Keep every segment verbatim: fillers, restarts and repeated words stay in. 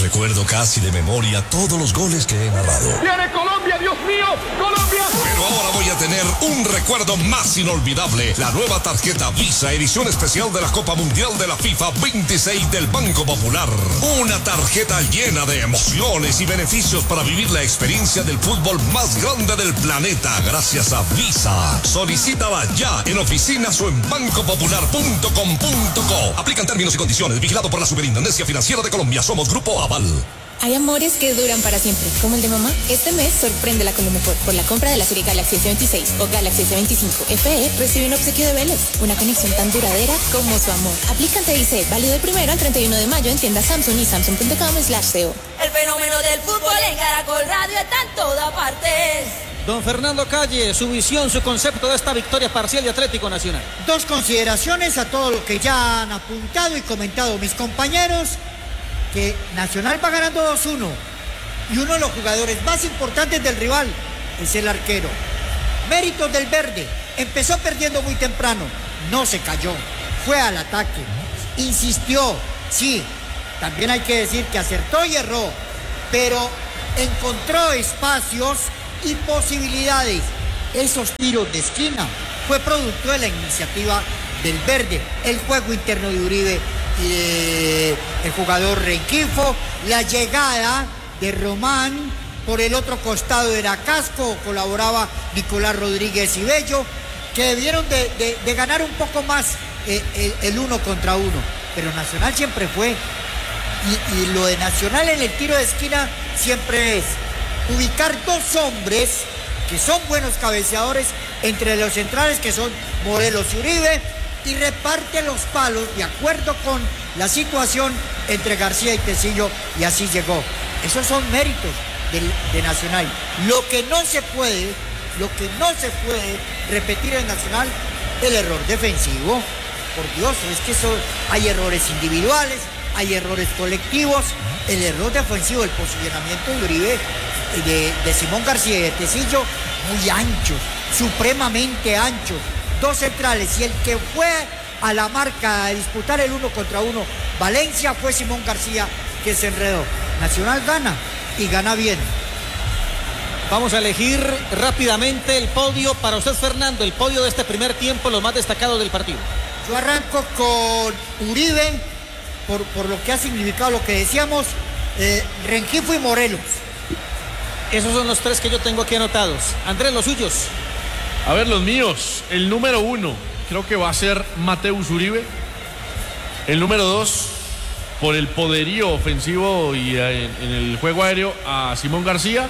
recuerdo casi de memoria todos los goles que he narrado. ¡Viene Colombia, Dios mío! ¡Colombia! Pero ahora voy a tener un recuerdo más inolvidable. La nueva tarjeta Visa, edición especial de la Copa Mundial de la FIFA veintiséis del Banco Popular. Una tarjeta llena de emociones y beneficios para vivir la experiencia del fútbol más grande del planeta gracias a Visa. Solicítala ya en oficinas o en banco popular punto com punto co. Aplican términos y condiciones. Vigilado por la Superintendencia Financiera de Colombia. Somos Grupo Aval. Hay amores que duran para siempre, como el de mamá. Este mes sorprende la Colomeport. Por la compra de la serie Galaxy S veintiséis o Galaxy S veinticinco F E, recibe un obsequio de Vélez. Una conexión tan duradera como su amor. Aplican T I C, válido del primero al treinta y uno de mayo en tiendas Samsung y samsung punto com slash co. El fenómeno del fútbol en Caracol Radio está en todas partes. Don Fernando Calle, su visión, su concepto de esta victoria parcial de Atlético Nacional. Dos consideraciones a todo lo que ya han apuntado y comentado mis compañeros. Que Nacional va ganando dos uno y uno de los jugadores más importantes del rival es el arquero. Méritos del verde, empezó perdiendo muy temprano, no se cayó, fue al ataque, insistió, sí, también hay que decir que acertó y erró, pero encontró espacios y posibilidades. Esos tiros de esquina fue producto de la iniciativa del verde, el juego interno de Uribe y de el jugador Rengifo, la llegada de Román, por el otro costado era Casco, colaboraba Nicolás Rodríguez y Bello, que debieron de, de, de ganar un poco más eh, el, el uno contra uno, pero Nacional siempre fue, y, y lo de Nacional en el tiro de esquina siempre es ubicar dos hombres que son buenos cabeceadores entre los centrales que son Morelos y Uribe, y reparte los palos de acuerdo con la situación entre García y Tecillo, y así llegó. Esos son méritos de, de Nacional. Lo que no se puede, lo que no se puede repetir en Nacional, el error defensivo. Por Dios, es que eso, hay errores individuales, hay errores colectivos. El error defensivo, el posicionamiento de Uribe, de, de Simón García y de Tecillo, muy anchos, supremamente anchos. Dos centrales, y el que fue a la marca a disputar el uno contra uno, Valencia, fue Simón García, que se enredó. Nacional gana, y gana bien. Vamos a elegir rápidamente el podio para usted, Fernando, el podio de este primer tiempo, lo más destacado del partido. Yo arranco con Uribe, por, por lo que ha significado lo que decíamos, eh, Rengifo y Morelos. Esos son los tres que yo tengo aquí anotados. Andrés, los suyos. A ver, los míos. El número uno, creo que va a ser Mateus Uribe. El número dos, por el poderío ofensivo y en, en el juego aéreo, a Simón García.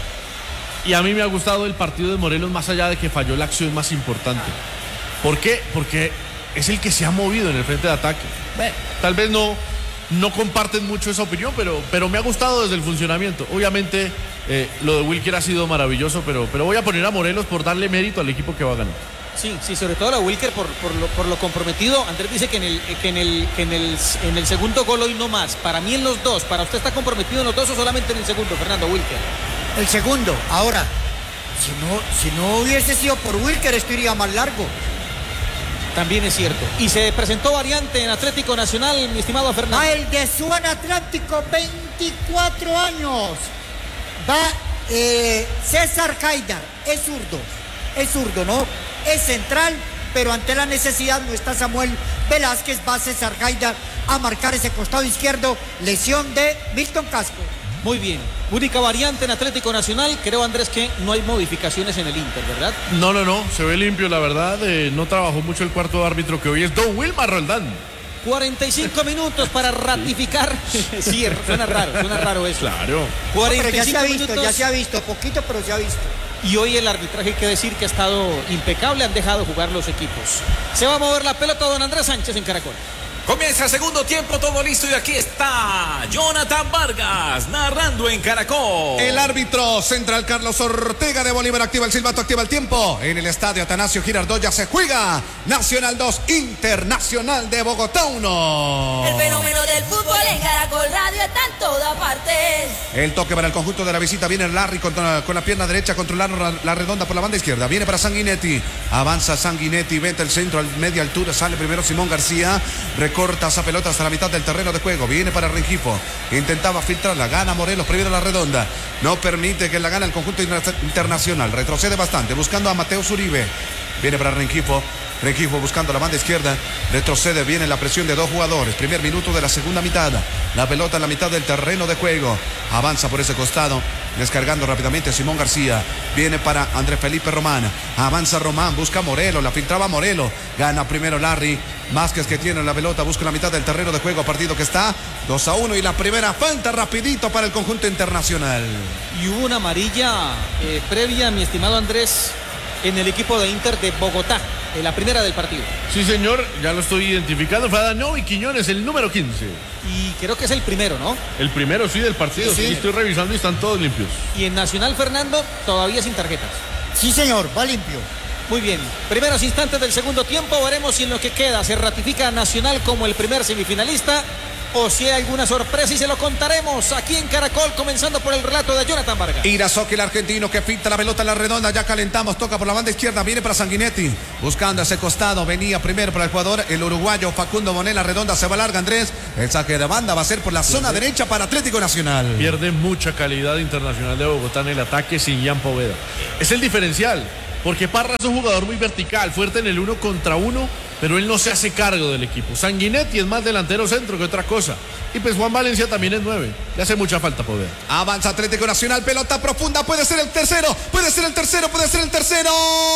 Y a mí me ha gustado el partido de Morelos, más allá de que falló la acción más importante. ¿Por qué? Porque es el que se ha movido en el frente de ataque. Bueno, tal vez no, no comparten mucho esa opinión, pero, pero me ha gustado desde el funcionamiento. Obviamente eh, lo de Wilker ha sido maravilloso, pero, pero voy a poner a Morelos por darle mérito al equipo que va a ganar. Sí, sí, sobre todo a Wilker por, por, lo, por lo comprometido. Andrés dice que en el, que en el, que en el, en el segundo gol hoy no más. Para mí en los dos. ¿Para usted está comprometido en los dos o solamente en el segundo, Fernando Wilker? El segundo. Ahora, si no, si no hubiese sido por Wilker, esto iría más largo. También es cierto. Y se presentó variante en Atlético Nacional, mi estimado Fernando. Va el de Suan Atlántico, veinticuatro años. Va eh, César Haidar, es zurdo, es zurdo, ¿no? Es central, pero ante la necesidad no está Samuel Velázquez, va César Haidar a marcar ese costado izquierdo, lesión de Milton Casco. Muy bien. Única variante en Atlético Nacional, creo, Andrés, que no hay modificaciones en el Inter, ¿verdad? No, no, no, se ve limpio, la verdad. Eh, no trabajó mucho el cuarto árbitro, que hoy es Don Wilmar Roldán. cuarenta y cinco minutos para ratificar. Sí, suena raro, suena raro eso. Claro. cuarenta y cinco no, pero ya se ha visto, minutos. ya se ha visto, poquito, pero se ha visto. Y hoy el arbitraje, hay que decir que ha estado impecable, han dejado jugar los equipos. Se va a mover la pelota don Andrés Sánchez en Caracol. Comienza el segundo tiempo, todo listo, y aquí está Jonathan Vargas narrando en Caracol. El árbitro central Carlos Ortega de Bolívar activa el silbato, activa el tiempo. En el estadio Atanasio Girardot ya se juega Nacional dos, Internacional de Bogotá uno. El fenómeno del fútbol en Caracol Radio está en toda parte. El toque para el conjunto de la visita. Viene Larry con, con la pierna derecha, controlando la, la redonda por la banda izquierda. Viene para Sanguinetti. Avanza Sanguinetti, vete el centro a media altura. Sale primero Simón García. Recorta esa pelota hasta la mitad del terreno de juego. Viene para Rengifo. Intentaba filtrarla. Gana Morelos primero la redonda. No permite que la gane el conjunto internacional. Retrocede bastante. Buscando a Mateo Uribe. Viene para Rengifo. Rengifo buscando la banda izquierda. Retrocede, viene la presión de dos jugadores. Primer minuto de la segunda mitad. La pelota en la mitad del terreno de juego. Avanza por ese costado. Descargando rápidamente Simón García. Viene para Andrés Felipe Román. Avanza Román, busca a Morelos. La filtraba Morelos. Gana primero Larry. Vázquez que tiene la pelota. Busca la mitad del terreno de juego. Partido que está dos a uno. Y la primera falta rapidito para el conjunto internacional. Y hubo una amarilla eh, previa, mi estimado Andrés, en el equipo de Inter de Bogotá, en la primera del partido. Sí, señor, ya lo estoy identificando. Fue Adanovi Quiñones, el número quince. Y creo que es el primero, ¿no? El primero, sí, del partido. Sí, sí. Sí, estoy revisando y están todos limpios. Y en Nacional, Fernando, todavía sin tarjetas. Sí, señor, va limpio. Muy bien, primeros instantes del segundo tiempo. Veremos si en lo que queda se ratifica Nacional como el primer semifinalista o si hay alguna sorpresa, y se lo contaremos aquí en Caracol, comenzando por el relato de Jonathan Vargas. Irazoki, el argentino, que pinta la pelota en la redonda. Ya calentamos, toca por la banda izquierda. Viene para Sanguinetti, buscando ese costado. Venía primero para el jugador, el uruguayo Facundo Bonet. La redonda se va larga, Andrés. El saque de banda va a ser por la zona Pierde. derecha para Atlético Nacional. Pierde mucha calidad Internacional de Bogotá en el ataque sin Jan Poveda. Es el diferencial, porque Parra es un jugador muy vertical, fuerte en el uno contra uno, pero él no se hace cargo del equipo. Sanguinetti es más delantero centro que otra cosa. Y pues Juan Valencia también es nueve. Le hace mucha falta poder. Avanza Atlético Nacional, pelota profunda. Puede ser el tercero, puede ser el tercero, puede ser el tercero.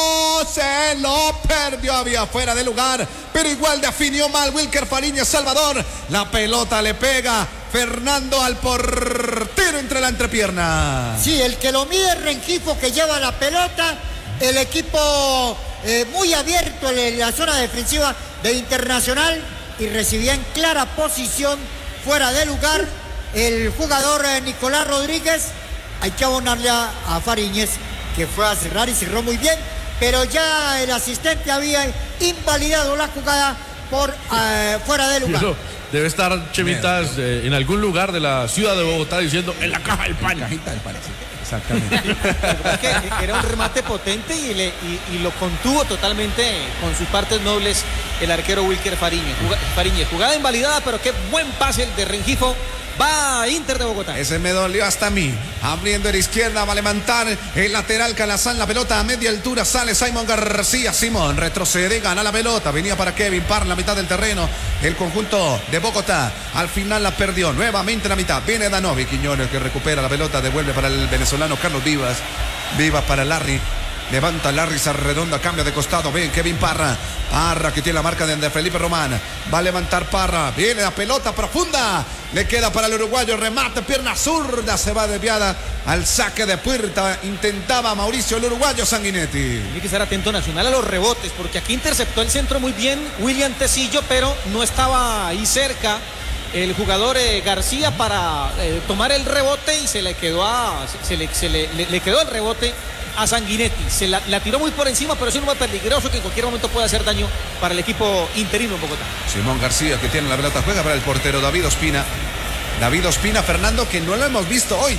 Se lo perdió, había fuera de lugar, pero igual definió mal Wilker Fariñez Salvador. La pelota le pega Fernando al portero entre la entrepierna. Sí, el que lo mide es Rengifo, que lleva la pelota. El equipo eh, muy abierto en la zona defensiva de Internacional, y recibía en clara posición fuera de lugar el jugador eh, Nicolás Rodríguez. Hay que abonarle a, a Fariñez, que fue a cerrar y cerró muy bien, pero ya el asistente había invalidado la jugada por eh, fuera de lugar. Eso debe estar Chemitas eh, en algún lugar de la ciudad de Bogotá diciendo en la caja del pan. En la cajita del pan, sí. Exactamente. Es que era un remate potente y, le, y, y lo contuvo totalmente con sus partes nobles el arquero Wilker Fariñez. Fariñez. Jugada invalidada, pero qué buen pase el de Rengifo. Va a Inter de Bogotá. Ese me dolió hasta a mí. Abriendo a la izquierda, va a levantar el lateral Calazán. La pelota a media altura, sale Simón García. Simón retrocede, gana la pelota. Venía para Kevin Parra, la mitad del terreno. El conjunto de Bogotá al final la perdió. Nuevamente la mitad. Viene Adanovi Quiñones, que recupera la pelota. Devuelve para el venezolano Carlos Vivas. Vivas para Larry. Levanta Larry, se redonda, cambia de costado. Ven Kevin Parra. Parra, que tiene la marca de Andrés Felipe Román. Va a levantar Parra. Viene la pelota profunda. Le queda para el uruguayo. Remate, pierna zurda. Se va desviada al saque de puerta. Intentaba Mauricio, el uruguayo Sanguinetti. Tiene que estar atento Nacional a los rebotes, porque aquí interceptó el centro muy bien William Tecillo, pero no estaba ahí cerca el jugador eh, García para eh, tomar el rebote, y se le quedó a, se le, se le, le, le quedó el rebote a Sanguinetti. Se la, la tiró muy por encima, pero es un muy peligroso que en cualquier momento puede hacer daño para el equipo interino en Bogotá. Simón García, que tiene la pelota, juega para el portero David Ospina. David Ospina, Fernando, que no lo hemos visto hoy.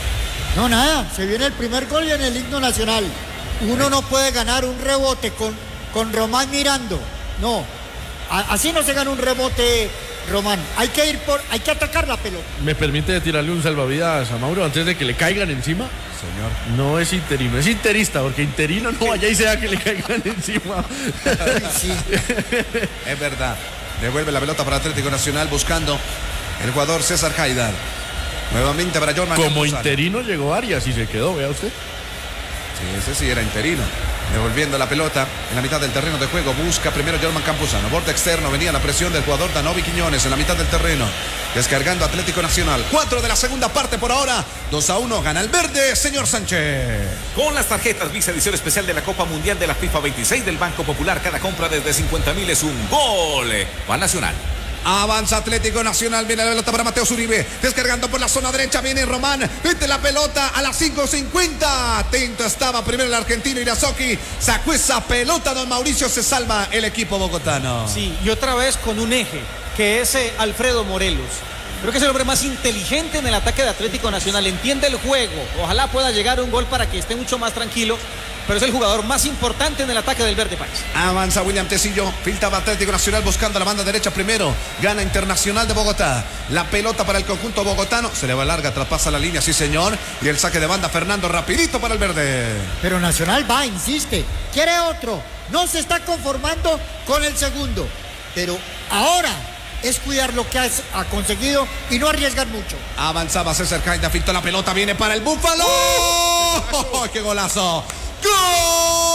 No, nada, se viene el primer gol y en el himno nacional. Uno no puede ganar un rebote con, con Román mirando. No, a, así no se gana un rebote, Román. Hay que ir por, hay que atacar la pelota. ¿Me permite tirarle un salvavidas a Mauro antes de que le caigan encima? Señor. No es interino, es interista, porque interino no vaya y sea que le caigan encima. Sí. Es verdad. Devuelve la pelota para Atlético Nacional buscando el jugador César Haidar. Nuevamente para Jorman. Como Campuzano. interino llegó Arias y se quedó, vea usted. Sí, ese sí era interino. Devolviendo la pelota en la mitad del terreno de juego. Busca primero Jorman Campuzano. Borde externo, venía la presión del jugador Danovi Quiñones en la mitad del terreno. Descargando Atlético Nacional. Cuatro de la segunda parte por ahora. dos a uno. Gana el verde, señor Sánchez. Con las tarjetas Visa edición especial de la Copa Mundial de la FIFA veintiséis del Banco Popular, cada compra desde cincuenta mil es un gol. Va Nacional. Avanza Atlético Nacional, viene la pelota para Mateo Uribe, descargando por la zona derecha, viene Román, mete la pelota a las cinco cincuenta, atento estaba primero el argentino Irazoki, sacó esa pelota, don Mauricio, se salva el equipo bogotano. Sí, y otra vez con un eje, que es eh, Alfredo Morelos. Creo que es el hombre más inteligente en el ataque de Atlético Nacional, entiende el juego, ojalá pueda llegar a un gol para que esté mucho más tranquilo, pero es el jugador más importante en el ataque del Verde País. Avanza William Tecillo, filtraba Atlético Nacional buscando la banda derecha primero, gana Internacional de Bogotá, la pelota para el conjunto bogotano, se le va larga, traspasa la línea, sí señor, y el saque de banda Fernando rapidito para el verde. Pero Nacional va, insiste, quiere otro, no se está conformando con el segundo, pero ahora es cuidar lo que ha, ha conseguido y no arriesgar mucho. Avanzaba César Caida, filtró la pelota, viene para el Búfalo. ¡Oh, qué golazo! ¡Gol!